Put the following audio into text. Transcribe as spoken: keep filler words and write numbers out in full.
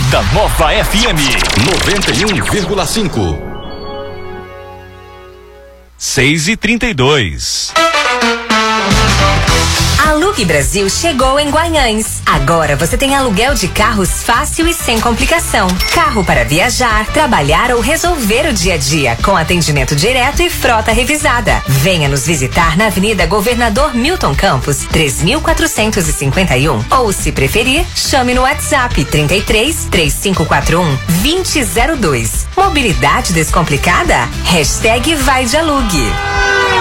da Nova F M noventa e um vírgula cinco. seis e trinta e dois. Alugue Brasil chegou em Guanhães. Agora você tem aluguel de carros fácil e sem complicação. Carro para viajar, trabalhar ou resolver o dia a dia, com atendimento direto e frota revisada. Venha nos visitar na Avenida Governador Milton Campos, três mil quatrocentos e cinquenta e um. Ou, se preferir, chame no WhatsApp trinta e três, três cinco quatro um, dois zero zero dois. Mobilidade descomplicada? Hashtag vai de alugue.